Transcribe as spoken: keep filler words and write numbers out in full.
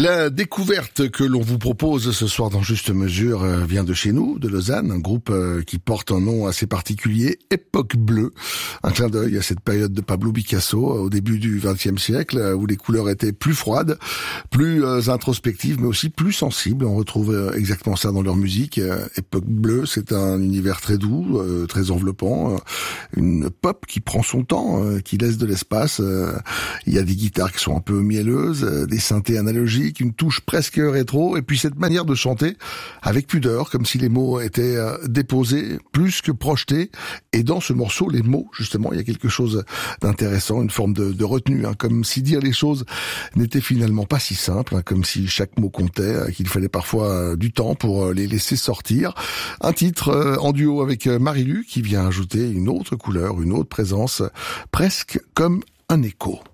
La découverte que l'on vous propose ce soir dans Juste Mesure vient de chez nous, de Lausanne, un groupe qui porte un nom assez particulier, Époque Bleue. Un clin d'œil à cette période de Pablo Picasso au début du vingtième siècle où les couleurs étaient plus froides, plus introspectives mais aussi plus sensibles. On retrouve exactement ça dans leur musique. Époque Bleue, c'est un univers très doux, très enveloppant, une pop qui prend son temps, qui laisse de l'espace. Il y a des guitares qui sont un peu mielleuses, des synthés analogiques, une touche presque rétro, et puis cette manière de chanter avec pudeur, comme si les mots étaient déposés plus que projetés. Et dans ce morceau, les mots, justement, il y a quelque chose d'intéressant, une forme de, de retenue, hein, comme si dire les choses n'était finalement pas si simple, hein, comme si chaque mot comptait, qu'il fallait parfois du temps pour les laisser sortir. Un titre en duo avec Marilu qui vient ajouter une autre couleur, une autre présence, presque comme un écho.